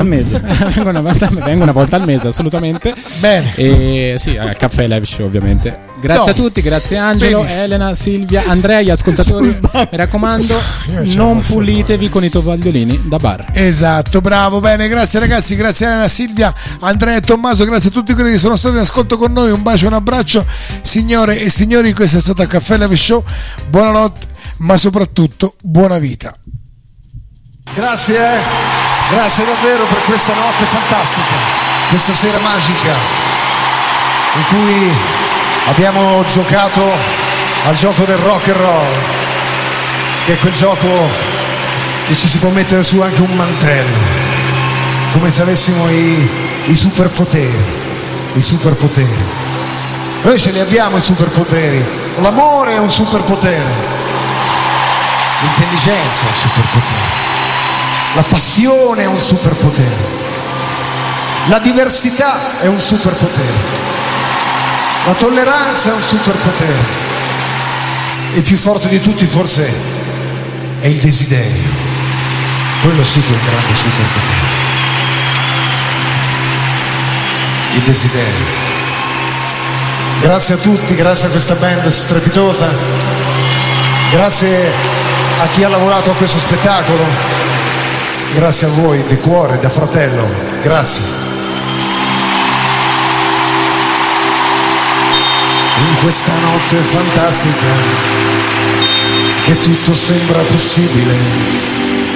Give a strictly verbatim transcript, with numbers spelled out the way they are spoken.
mese. vengo, una volta, vengo una volta al mese, assolutamente. Bene. E sì, al Caffè Live Show, ovviamente. Grazie no. a tutti, grazie Angelo, Benissimo. Elena, Silvia, Andrea, gli ascoltatori. Mi raccomando, non pulitevi con i tovagliolini da bar. Esatto, bravo, bene, grazie ragazzi, grazie Elena, Silvia, Andrea e Tommaso, grazie a tutti quelli che sono stati in ascolto con noi. Un bacio, un abbraccio, signore e signori, questo è stato il Caffè Live Show. Buonanotte, ma soprattutto buona vita. Grazie, eh. grazie davvero per questa notte fantastica, questa sera magica in cui abbiamo giocato al gioco del rock and roll, che è quel gioco che ci si può mettere su anche un mantello, come se avessimo i, i superpoteri, i superpoteri. Noi ce li abbiamo i superpoteri, l'amore è un superpotere, l'intelligenza è un superpotere, la passione è un superpotere, la diversità è un superpotere, la tolleranza è un superpotere, e il più forte di tutti forse è il desiderio, quello sì che è un grande superpotere, il desiderio. Grazie a tutti, grazie a questa band strepitosa, grazie a chi ha lavorato a questo spettacolo, grazie a voi di cuore, da fratello, grazie. In questa notte fantastica che tutto sembra possibile,